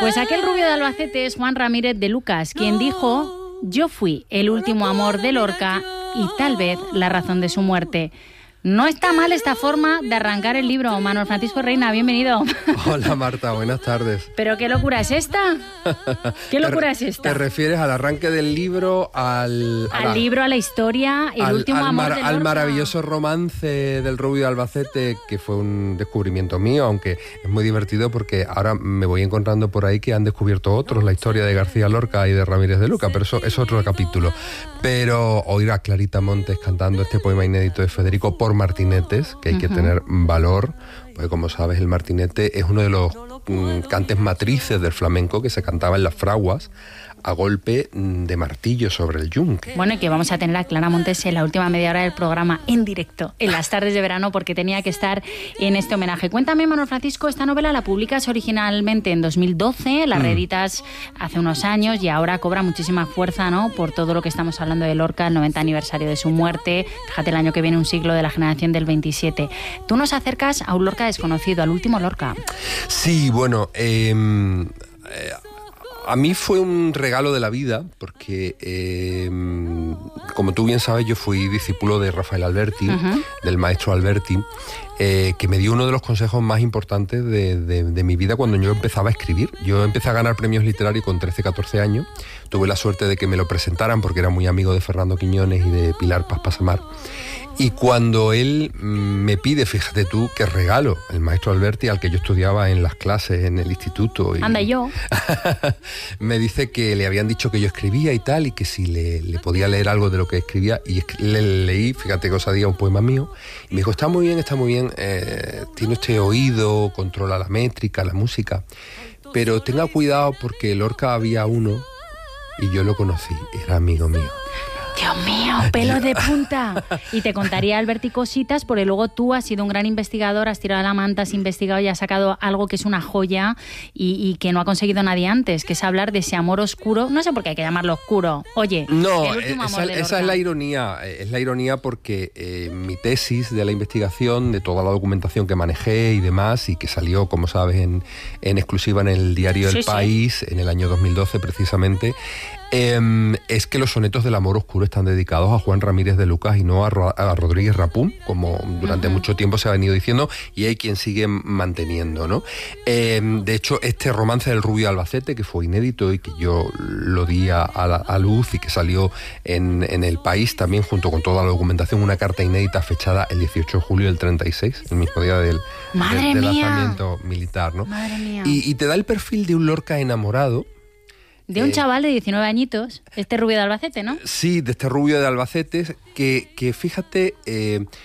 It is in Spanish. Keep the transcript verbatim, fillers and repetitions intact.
Pues aquel rubio de Albacete es Juan Ramírez de Lucas, quien dijo: yo fui el último amor de Lorca y tal vez la razón de su muerte. No está mal esta forma de arrancar el libro. Manuel Francisco Reina, bienvenido. Hola Marta, buenas tardes. ¿Pero qué locura es esta? ¿Qué locura es esta? ¿Te refieres al arranque del libro, al... Al a la, libro, a la historia, el al, último al amor mar, de Lorca? Al maravilloso romance del rubio de Albacete, que fue un descubrimiento mío, aunque es muy divertido porque ahora me voy encontrando por ahí que han descubierto otros la historia de García Lorca y de Ramírez de Lucas, pero eso es otro capítulo. Pero oír a Clarita Montes cantando este poema inédito de Federico por martinetes, que hay que uh-huh. tener valor, porque como sabes el martinete es uno de los mm, cantes matrices del flamenco que se cantaba en las fraguas a golpe de martillo sobre el yunque. Bueno, y que vamos a tener a Clara Montes en la última media hora del programa en directo, en las tardes de verano, porque tenía que estar en este homenaje. Cuéntame, Manuel Francisco, esta novela la publicas originalmente en dos mil doce, la mm. reeditas hace unos años y ahora cobra muchísima fuerza, ¿no?, por todo lo que estamos hablando de Lorca, el noventa aniversario de su muerte, fíjate, el año que viene un siglo de la generación del veintisiete. Tú nos acercas a un Lorca desconocido, al último Lorca. Sí, bueno, eh, eh, a mí fue un regalo de la vida porque, eh, como tú bien sabes, yo fui discípulo de Rafael Alberti, uh-huh. del maestro Alberti, eh, que me dio uno de los consejos más importantes de, de, de mi vida cuando yo empezaba a escribir. Yo empecé a ganar premios literarios con trece, catorce años. Tuve la suerte de que me lo presentaran porque era muy amigo de Fernando Quiñones y de Pilar Paz Pasamar. Y cuando él me pide, fíjate tú, qué regalo, el maestro Alberti, al que yo estudiaba en las clases en el instituto. Y anda yo. me dice que le habían dicho que yo escribía y tal, y que si le, le podía leer algo de lo que escribía. Y le leí, fíjate que osadía, un poema mío. Y me dijo, está muy bien, está muy bien, eh, tiene este oído, controla la métrica, la música. Pero tenga cuidado porque Lorca había uno, y yo lo conocí, era amigo mío. Dios mío, pelos de punta. Y te contaría, Alberti, cositas, porque luego tú has sido un gran investigador, has tirado la manta, has investigado y has sacado algo que es una joya y, y que no ha conseguido nadie antes, que es hablar de ese amor oscuro. No sé por qué hay que llamarlo oscuro. Oye, no, el último esa, amor de Lorca. Esa es la ironía. Es la ironía porque eh, mi tesis de la investigación, de toda la documentación que manejé y demás, y que salió, como sabes, en, en exclusiva en el diario El sí, País, sí. en el año dos mil doce precisamente, Eh, es que los sonetos del amor oscuro están dedicados a Juan Ramírez de Lucas y no a, Ro- a Rodríguez Rapún, como durante uh-huh. mucho tiempo se ha venido diciendo, y hay quien sigue manteniendo, ¿no? Eh, de hecho, este romance del rubio de Albacete, que fue inédito y que yo lo di a, a, a luz y que salió en, en El País también, junto con toda la documentación, una carta inédita fechada el dieciocho de julio del treinta y seis, el mismo día del, del, del lanzamiento militar, ¿no? Madre mía. Y, y te da el perfil de un Lorca enamorado. De un eh, chaval de diecinueve añitos, este rubio de Albacete, ¿no? Sí, de este rubio de Albacete, que, que fíjate, eh,